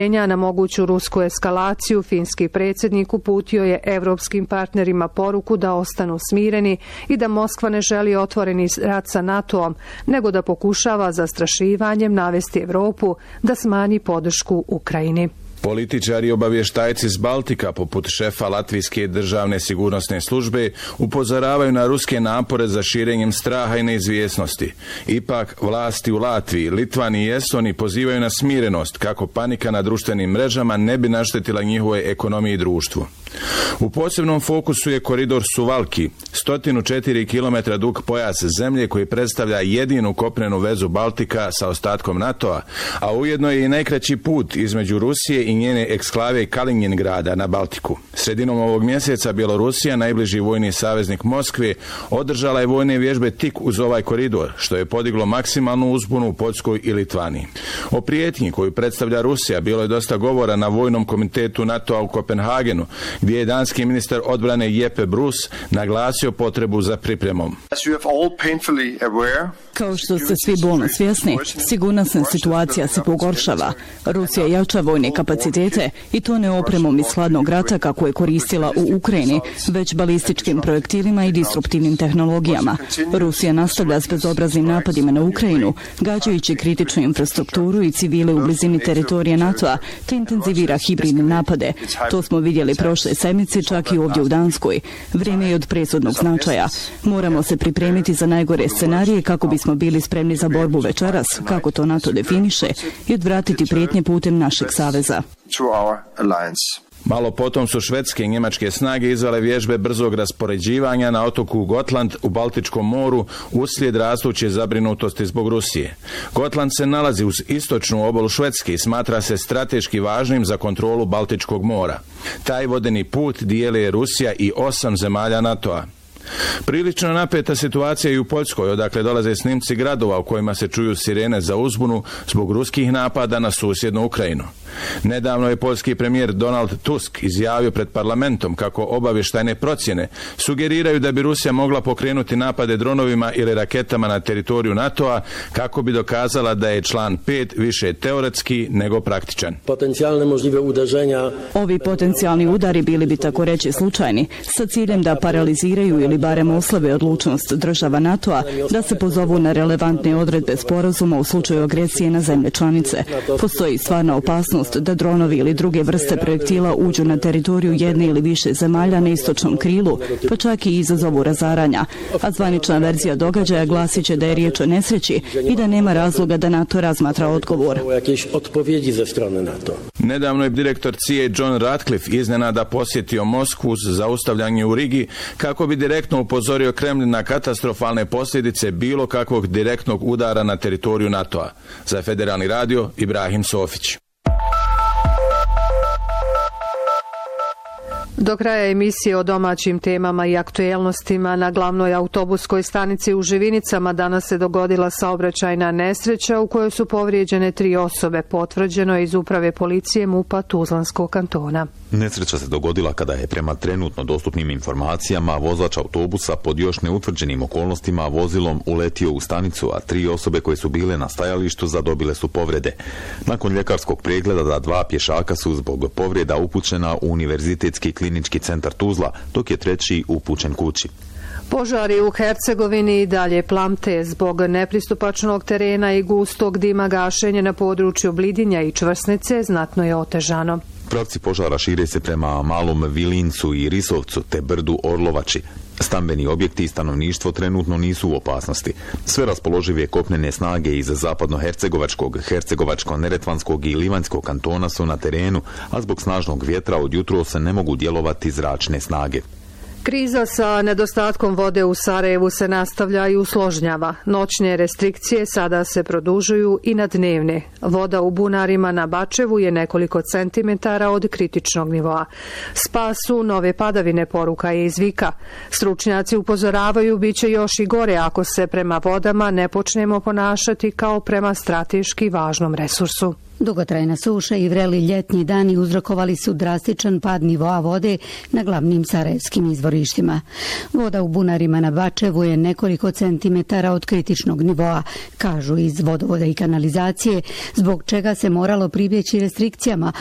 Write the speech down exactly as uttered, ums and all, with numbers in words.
Na moguću rusku eskalaciju finski predsjednik uputio je evropskim partnerima poruku da ostanu smireni i da Moskva ne želi otvoreni rat sa NATO-om, nego da pokušava zastrašivanjem navesti Evropu da smanji podršku Ukrajini. Političari i obavještajci s Baltika, poput šefa Latvijske državne sigurnosne službe, upozoravaju na ruske napore za širenjem straha i neizvjesnosti. Ipak, vlasti u Latviji, Litvani i Estoniji pozivaju na smirenost kako panika na društvenim mrežama ne bi naštetila njihovoj ekonomiji i društvu. U posebnom fokusu je koridor Suvalki, sto četiri kilometra dug pojas zemlje koji predstavlja jedinu kopnenu vezu Baltika sa ostatkom NATO-a, a ujedno je i najkraći put između Rusije i njene eksklave Kaliningrada na Baltiku. Sredinom ovog mjeseca Bjelorusija, najbliži vojni saveznik Moskve, održala je vojne vježbe tik uz ovaj koridor, što je podiglo maksimalnu uzbunu u Poljskoj i Litvaniji. O prijetnji koju predstavlja Rusija bilo je dosta govora na vojnom komitetu NATO-a u Kopenhagenu, gdje je danski ministar odbrane Jeppe Bruus naglasio potrebu za pripremom. Kao što ste svi bolno svjesni, sigurnosna situacija se pogoršava. Rusija jača vojne kapacitete i to ne opremom iz hladnog rata kako je koristila u Ukrajini, već balističkim projektilima i disruptivnim tehnologijama. Rusija nastavlja s bezobraznim napadima na Ukrajinu, gađajući kritičnu infrastrukturu i civile u blizini teritorije NATO-a, te intenzivira hibridne napade. To smo vidjeli prošle sedmice, čak i ovdje u Danskoj. Vrijeme je od presudnog značaja. Moramo se pripremiti za najgore scenarije kako bismo bili spremni za borbu večeras, kako to NATO definiše, i odvratiti prijetnje putem našeg saveza. Malo potom su švedske i njemačke snage izvele vježbe brzog raspoređivanja na otoku Gotland u Baltičkom moru uslijed rastuće zabrinutosti zbog Rusije. Gotland se nalazi uz istočnu obalu Švedske i smatra se strateški važnim za kontrolu Baltičkog mora. Taj vodeni put dijele Rusija i osam zemalja NATO-a. Prilično napeta situacija i u Poljskoj, odakle dolaze snimci gradova u kojima se čuju sirene za uzbunu zbog ruskih napada na susjednu Ukrajinu. Nedavno je poljski premijer Donald Tusk izjavio pred parlamentom kako obavještajne procjene sugeriraju da bi Rusija mogla pokrenuti napade dronovima ili raketama na teritoriju NATO-a kako bi dokazala da je član pet više teoretski nego praktičan. Potencijalne možljive udaženja. Ovi potencijalni udari bili bi tako reći slučajni, sa ciljem da paraliziraju ili barem oslabe odlučnost država NATO-a da se pozovu na relevantne odredbe sporazuma u slučaju agresije na zemlje članice. Postoji stvarna opasnost da dronovi ili druge vrste projektila uđu na teritoriju jedne ili više zemalja na istočnom krilu, pa čak i izazovu razaranja. A zvanična verzija događaja glasit će da je riječ o nesreći i da nema razloga da NATO razmatra odgovor. Nedavno je direktor C I A John Ratcliffe iznenada posjetio Moskvu uz zaustavljanje u Rigi kako bi direktno upozorio Kremlin na katastrofalne posljedice bilo kakvog direktnog udara na teritoriju NATO-a. Za Federalni radio, Ibrahim Sofić. Do kraja emisije o domaćim temama i aktuelnostima na glavnoj autobuskoj stanici u Živinicama danas se dogodila saobraćajna nesreća u kojoj su povrijeđene tri osobe, potvrđeno je iz uprave policije MUP-a Tuzlanskog kantona. Nesreća se dogodila kada je prema trenutno dostupnim informacijama vozač autobusa pod još neutvrđenim okolnostima vozilom uletio u stanicu, a tri osobe koje su bile na stajalištu zadobile su povrede. Nakon ljekarskog pregleda da dva pješaka su zbog povreda upućena u Univerzitetski klinički centar Tuzla, dok je treći upućen kući. Požari u Hercegovini i dalje plamte. Zbog nepristupačnog terena i gustog dima gašenje na području Blidinja i Čvrsnice znatno je otežano. Pravci požara šire se prema Malom Vilincu i Risovcu te brdu Orlovači. Stambeni objekti i stanovništvo trenutno nisu u opasnosti. Sve raspoložive kopnene snage iz zapadno-hercegovačkog, hercegovačko-neretvanskog i livanjskog kantona su na terenu, a zbog snažnog vjetra od jutro se ne mogu djelovati zračne snage. Kriza sa nedostatkom vode u Sarajevu se nastavlja i usložnjava. Noćne restrikcije sada se produžuju i na dnevne. Voda u bunarima na Bačevu je nekoliko centimetara od kritičnog nivoa. Spasu nove padavine, poruka je iz Vika. Stručnjaci upozoravaju bit će još i gore ako se prema vodama ne počnemo ponašati kao prema strateški važnom resursu. Dugotrajna suša i vreli ljetni dani uzrokovali su drastičan pad nivoa vode na glavnim sarajevskim izvorištima. Voda u bunarima na Bačevu je nekoliko centimetara od kritičnog nivoa, kažu iz vodovoda i kanalizacije, zbog čega se moralo pribjeći restrikcijama,